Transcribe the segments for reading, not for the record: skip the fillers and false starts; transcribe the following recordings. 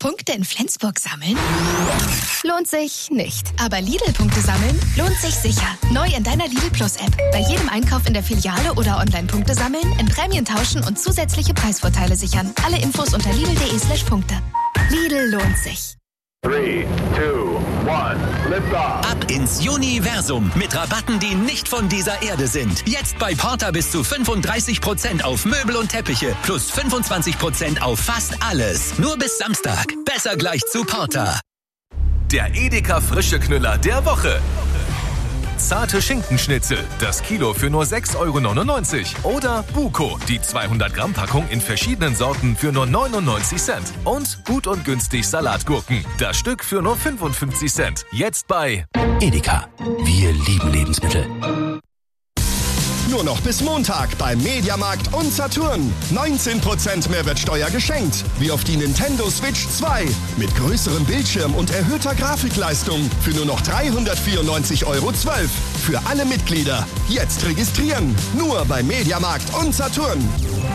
Punkte in Flensburg sammeln? Lohnt sich nicht. Aber Lidl-Punkte sammeln lohnt sich sicher. Neu in deiner Lidl Plus-App. Bei jedem Einkauf in der Filiale oder Online-Punkte sammeln, in Prämien tauschen und zusätzliche Preisvorteile sichern. Alle Infos unter lidl.de/Punkte. Lidl lohnt sich. 3, 2, 1, lift off. Ab ins Universum mit Rabatten, die nicht von dieser Erde sind. Jetzt bei Porter bis zu 35% auf Möbel und Teppiche plus 25% auf fast alles. Nur bis Samstag. Besser gleich zu Porter. Der Edeka frische Knüller der Woche. Zarte Schinkenschnitzel, das Kilo für nur 6,99 €. Oder Buko, die 200-Gramm-Packung in verschiedenen Sorten für nur 99 Cent. Und gut und günstig Salatgurken, das Stück für nur 55 Cent. Jetzt bei Edeka. Wir lieben Lebensmittel. Nur noch bis Montag beim Mediamarkt und Saturn. 19% Mehrwertsteuer geschenkt. Wie auf die Nintendo Switch 2. Mit größerem Bildschirm und erhöhter Grafikleistung. Für nur noch 394,12 €. Für alle Mitglieder. Jetzt registrieren. Nur beim Mediamarkt und Saturn.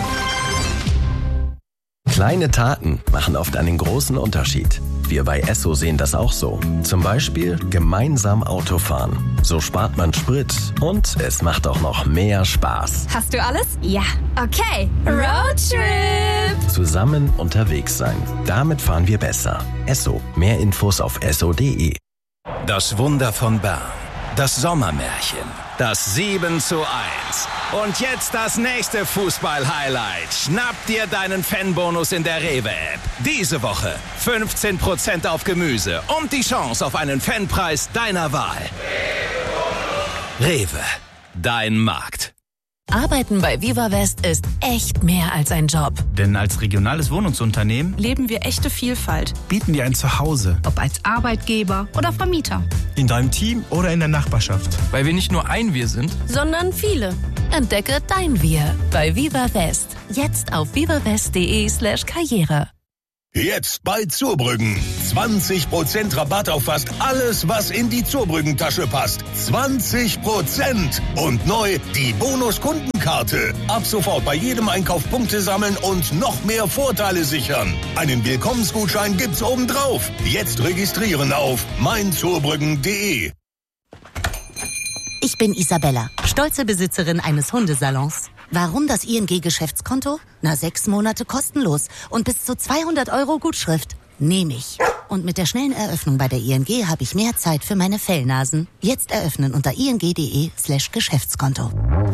Kleine Taten machen oft einen großen Unterschied. Wir bei Esso sehen das auch so. Zum Beispiel gemeinsam Autofahren. So spart man Sprit und es macht auch noch mehr Spaß. Hast du alles? Ja. Okay. Roadtrip! Zusammen unterwegs sein. Damit fahren wir besser. Esso. Mehr Infos auf esso.de. Das Wunder von Bern. Das Sommermärchen. Das 7:1. Und jetzt das nächste Fußball-Highlight. Schnapp dir deinen Fanbonus in der Rewe-App. Diese Woche 15% auf Gemüse und die Chance auf einen Fanpreis deiner Wahl. Rewe, dein Markt. Arbeiten bei Viva West ist echt mehr als ein Job. Denn als regionales Wohnungsunternehmen leben wir echte Vielfalt. Bieten dir ein Zuhause. Ob als Arbeitgeber oder Vermieter. In deinem Team oder in der Nachbarschaft. Weil wir nicht nur ein Wir sind, sondern viele. Entdecke dein Wir bei Viva West. Jetzt auf vivawest.de/Karriere. Jetzt bei Zurbrüggen. 20% Rabatt auf fast alles, was in die Zurbrüggen-Tasche passt. 20%! Und neu die Bonus-Kundenkarte. Ab sofort bei jedem Einkauf Punkte sammeln und noch mehr Vorteile sichern. Einen Willkommensgutschein gibt's obendrauf. Jetzt registrieren auf meinzurbrüggen.de. Ich bin Isabella, stolze Besitzerin eines Hundesalons. Warum das ING-Geschäftskonto? 6 Monate kostenlos und bis zu 200 € Gutschrift. Nehme ich. Und mit der schnellen Eröffnung bei der ING habe ich mehr Zeit für meine Fellnasen. Jetzt eröffnen unter ing.de/Geschäftskonto.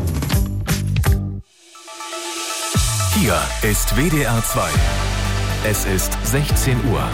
Hier ist WDR 2. Es ist 16 Uhr.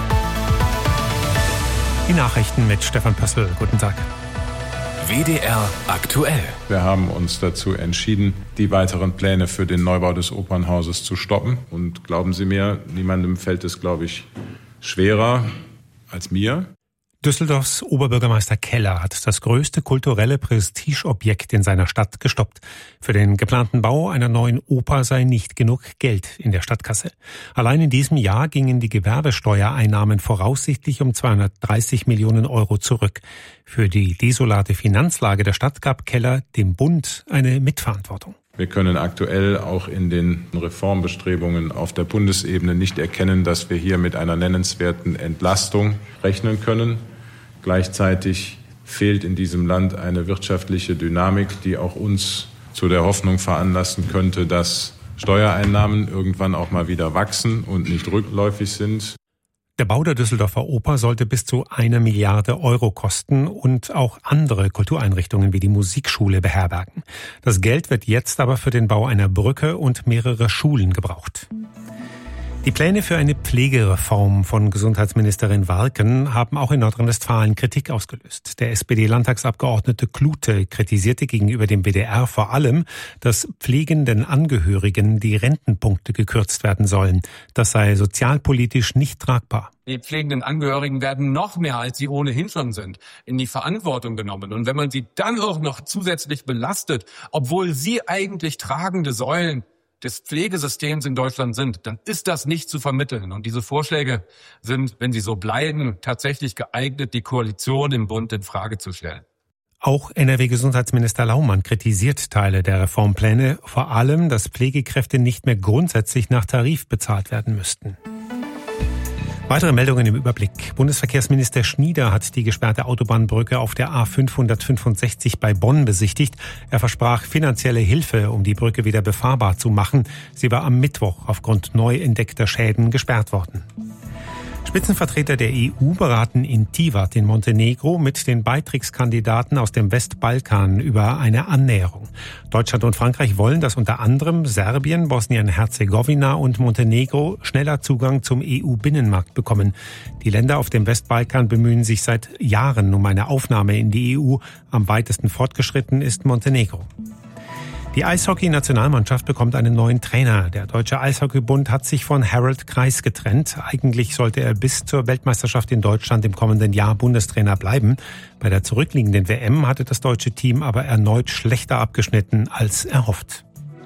Die Nachrichten mit Stefan Pössl. Guten Tag. WDR aktuell. Wir haben uns dazu entschieden, die weiteren Pläne für den Neubau des Opernhauses zu stoppen. Und glauben Sie mir, niemandem fällt es, glaube ich, schwerer als mir. Düsseldorfs Oberbürgermeister Keller hat das größte kulturelle Prestigeobjekt in seiner Stadt gestoppt. Für den geplanten Bau einer neuen Oper sei nicht genug Geld in der Stadtkasse. Allein in diesem Jahr gingen die Gewerbesteuereinnahmen voraussichtlich um 230 Millionen € zurück. Für die desolate Finanzlage der Stadt gab Keller dem Bund eine Mitverantwortung. Wir können aktuell auch in den Reformbestrebungen auf der Bundesebene nicht erkennen, dass wir hier mit einer nennenswerten Entlastung rechnen können. Gleichzeitig fehlt in diesem Land eine wirtschaftliche Dynamik, die auch uns zu der Hoffnung veranlassen könnte, dass Steuereinnahmen irgendwann auch mal wieder wachsen und nicht rückläufig sind. Der Bau der Düsseldorfer Oper sollte bis zu 1 Milliarde € kosten und auch andere Kultureinrichtungen wie die Musikschule beherbergen. Das Geld wird jetzt aber für den Bau einer Brücke und mehrerer Schulen gebraucht. Die Pläne für eine Pflegereform von Gesundheitsministerin Warken haben auch in Nordrhein-Westfalen Kritik ausgelöst. Der SPD-Landtagsabgeordnete Klute kritisierte gegenüber dem WDR vor allem, dass pflegenden Angehörigen die Rentenpunkte gekürzt werden sollen. Das sei sozialpolitisch nicht tragbar. Die pflegenden Angehörigen werden noch mehr, als sie ohnehin schon sind, in die Verantwortung genommen. Und wenn man sie dann auch noch zusätzlich belastet, obwohl sie eigentlich tragende Säulen des Pflegesystems in Deutschland sind, dann ist das nicht zu vermitteln. Und diese Vorschläge sind, wenn sie so bleiben, tatsächlich geeignet, die Koalition im Bund in Frage zu stellen. Auch NRW-Gesundheitsminister Laumann kritisiert Teile der Reformpläne, vor allem, dass Pflegekräfte nicht mehr grundsätzlich nach Tarif bezahlt werden müssten. Weitere Meldungen im Überblick. Bundesverkehrsminister Schnieder hat die gesperrte Autobahnbrücke auf der A565 bei Bonn besichtigt. Er versprach finanzielle Hilfe, um die Brücke wieder befahrbar zu machen. Sie war am Mittwoch aufgrund neu entdeckter Schäden gesperrt worden. Spitzenvertreter der EU beraten in Tivat in Montenegro mit den Beitrittskandidaten aus dem Westbalkan über eine Annäherung. Deutschland und Frankreich wollen, dass unter anderem Serbien, Bosnien-Herzegowina und Montenegro schneller Zugang zum EU-Binnenmarkt bekommen. Die Länder auf dem Westbalkan bemühen sich seit Jahren um eine Aufnahme in die EU. Am weitesten fortgeschritten ist Montenegro. Die Eishockey-Nationalmannschaft bekommt einen neuen Trainer. Der Deutsche Eishockeybund hat sich von Harold Kreis getrennt. Eigentlich sollte er bis zur Weltmeisterschaft in Deutschland im kommenden Jahr Bundestrainer bleiben. Bei der zurückliegenden WM hatte das deutsche Team aber erneut schlechter abgeschnitten als erhofft.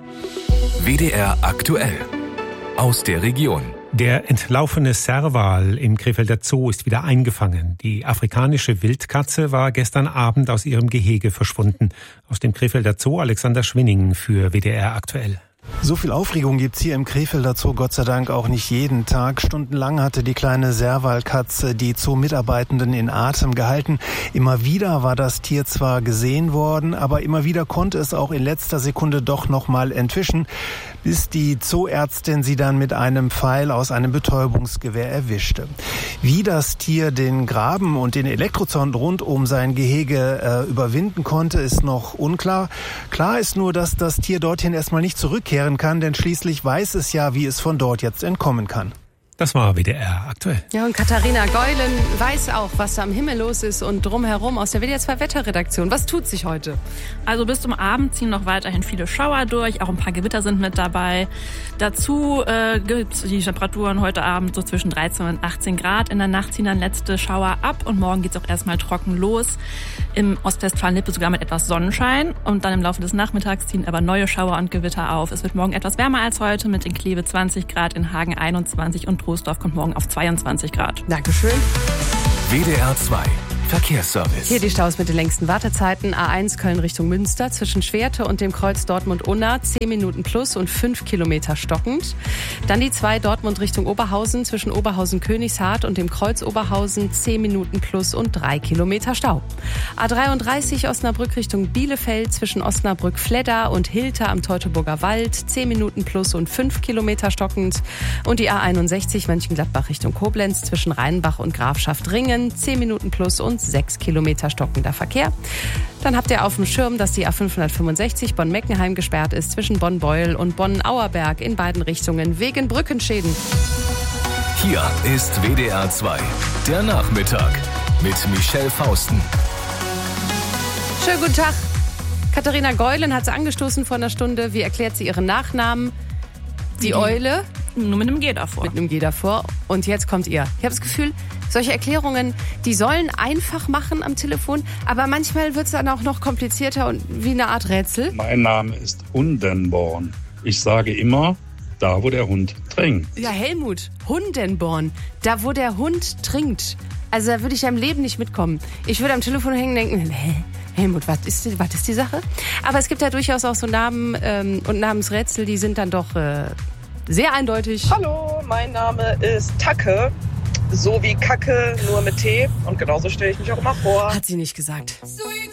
WDR aktuell. Aus der Region. Der entlaufene Serval im Krefelder Zoo ist wieder eingefangen. Die afrikanische Wildkatze war gestern Abend aus ihrem Gehege verschwunden. Aus dem Krefelder Zoo Alexander Schwinning für WDR aktuell. So viel Aufregung gibt's hier im Krefelder Zoo Gott sei Dank auch nicht jeden Tag. Stundenlang hatte die kleine Servalkatze die Zoo-Mitarbeitenden in Atem gehalten. Immer wieder war das Tier zwar gesehen worden, aber immer wieder konnte es auch in letzter Sekunde doch noch mal entwischen, bis die Zooärztin sie dann mit einem Pfeil aus einem Betäubungsgewehr erwischte. Wie das Tier den Graben und den Elektrozaun rund um sein Gehege überwinden konnte, ist noch unklar. Klar ist nur, dass das Tier dorthin erstmal nicht zurückkehren kann, denn schließlich weiß es ja, wie es von dort jetzt entkommen kann. Das war WDR aktuell. Ja, und Katharina Geulen weiß auch, was da am Himmel los ist und drumherum aus der WDR 2 Wetterredaktion. Was tut sich heute? Also bis zum Abend ziehen noch weiterhin viele Schauer durch, auch ein paar Gewitter sind mit dabei. Dazu gibt die Temperaturen heute Abend so zwischen 13 und 18 Grad. In der Nacht ziehen dann letzte Schauer ab und morgen geht's auch erstmal trocken los. Im Ostwestfalen-Lippe sogar mit etwas Sonnenschein und dann im Laufe des Nachmittags ziehen aber neue Schauer und Gewitter auf. Es wird morgen etwas wärmer als heute mit in Kleve 20 Grad, in Hagen 21 und Troisdorf kommt morgen auf 22 Grad. Dankeschön. WDR 2 Verkehrsservice. Hier die Staus mit den längsten Wartezeiten. A1 Köln Richtung Münster zwischen Schwerte und dem Kreuz Dortmund-Unna 10 Minuten plus und 5 Kilometer stockend. Dann die 2 Dortmund Richtung Oberhausen zwischen Oberhausen-Königshardt und dem Kreuz Oberhausen 10 Minuten plus und 3 Kilometer Stau. A33 Osnabrück Richtung Bielefeld zwischen Osnabrück-Fledda und Hilter am Teutoburger Wald 10 Minuten plus und 5 Kilometer stockend. Und die A61 Mönchengladbach Richtung Koblenz zwischen Rheinbach und Grafschaft-Ringen 10 Minuten plus und 6 Kilometer stockender Verkehr. Dann habt ihr auf dem Schirm, dass die A565 Bonn-Meckenheim gesperrt ist zwischen Bonn-Beuel und Bonn-Auerberg in beiden Richtungen wegen Brückenschäden. Hier ist WDR 2, der Nachmittag mit Michelle Fausten. Schönen guten Tag. Katharina Geulen hat es angestoßen vor einer Stunde. Wie erklärt sie ihren Nachnamen? Die Eule. Nur mit einem G davor. Mit einem G davor. Und jetzt kommt ihr. Ich habe das Gefühl, solche Erklärungen, die sollen einfach machen am Telefon, aber manchmal wird es dann auch noch komplizierter und wie eine Art Rätsel. Mein Name ist Hundenborn. Ich sage immer, da wo der Hund trinkt. Ja, Helmut, Hundenborn. Da wo der Hund trinkt. Also da würde ich ja im Leben nicht mitkommen. Ich würde am Telefon hängen und denken, Helmut, was ist die Sache? Aber es gibt ja durchaus auch so Namen und Namensrätsel, die sind dann doch sehr eindeutig. Hallo, mein Name ist Tacke, so wie Kacke, nur mit T. Und genauso stelle ich mich auch immer vor. Hat sie nicht gesagt. Sweet